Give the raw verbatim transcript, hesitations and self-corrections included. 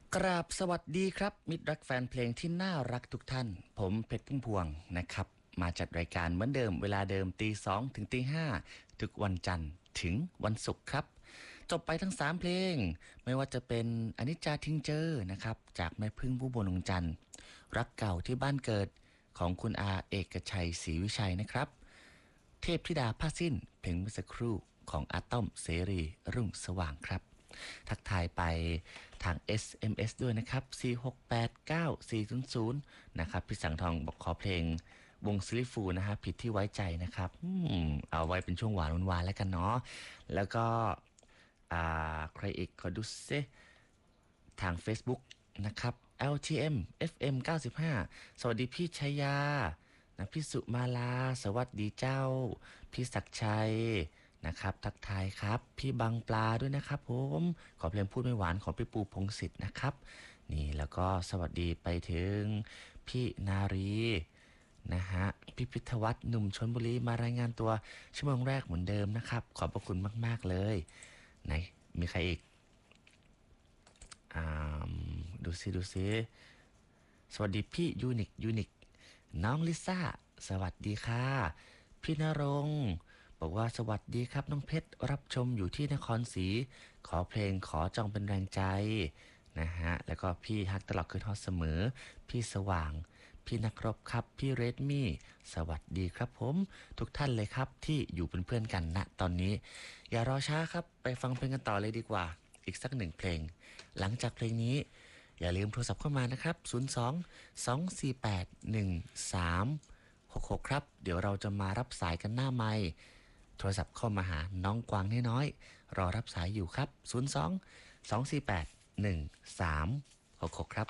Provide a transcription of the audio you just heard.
กราบสวัสดีครับมิตรรักแฟนเพลงที่น่ารักทุกท่านผมเพชรพุ่มพวงนะครับมาจัดรายการเหมือนเดิมเวลาเดิมตีสองถึงตีห้าทุกวันจันทร์ถึงวันศุกร์ครับจบไปทั้งสามเพลงไม่ว่าจะเป็นอนิจจาทิ้งเจอนะครับจากแม่พึ่งผู้บนดวงจันทร์รักเก่าที่บ้านเกิดของคุณอาเอกชัยศรีวิชัยนะครับเทพธิดาผ้าสิ้นเพลงเมื่อสักครู่ของอาต้อมเสรีรุ่งสว่างครับทักทายไปทาง เอส เอ็ม เอส ด้วยนะครับสี่ หก แปด เก้า สี่ ศูนย์ ศูนย์นะครับพี่สังทองบอกขอเพลงวงซิลิฟูนะฮะผิดที่ไว้ใจนะครับอืมเอาไว้เป็นช่วงหวานหวานแล้วกันเนาะแล้วก็อ่าใครอีกขอดูซิทาง Facebook นะครับ แอล ที เอ็ม เอฟ เอ็ม เก้าสิบห้าสวัสดีพี่ชัยยานะพี่สุมาลาสวัสดีเจ้าพี่ศักดิ์ชัยนะครับทักทายครับพี่บังปลาด้วยนะครับผมขอเพลงพูดไม่หวานของพี่ปูพงศิษฐ์นะครับนี่แล้วก็สวัสดีไปถึงพี่นารีนะฮะพี่พิทวัฒน์หนุ่มชลบุรีมารายงานตัวชั่วโมงแรกเหมือนเดิมนะครับขอบพระคุณมากๆเลยไหนมีใครอีกอ่าดูซิดูซิสวัสดีพี่ยูนิคยูนิคน้องลิซ่าสวัสดีค่ะพี่นรงค์บอกว่าสวัสดีครับน้องเพชรรับชมอยู่ที่นครศรีขอเพลงขอจองเป็นแรงใจนะฮะแล้วก็พี่ฮักตลอดคืนฮอตเสมอพี่สว่างพี่นักรบครับพี่เรดมี่สวัสดีครับผมทุกท่านเลยครับที่อยู่เป็นเพื่อนกันณตอนนี้อย่ารอช้าครับไปฟังเพลงกันต่อเลยดีกว่าอีกสักหนึ่งเพลงหลังจากเพลงนี้อย่าลืมโทรศัพท์เข้ามานะครับศูนย์ สอง สอง สี่ แปด หนึ่ง สาม หก หกครับเดี๋ยวเราจะมารับสายกันหน้าไมค์โทรศัพท์เข้ามาหาน้องกวางน้อยๆรอรับสายอยู่ครับศูนย์ สอง สอง สี่ แปด หนึ่ง สาม หก หกครับ